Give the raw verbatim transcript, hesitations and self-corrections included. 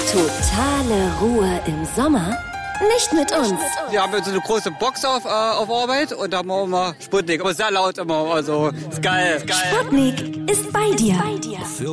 Totale Ruhe im Sommer? Nicht mit uns. Wir haben jetzt so eine große Box auf, äh, auf Arbeit und da haben wir immer Sputnik. Aber sehr laut immer. Also, ist geil. Ist geil. Sputnik ist bei dir.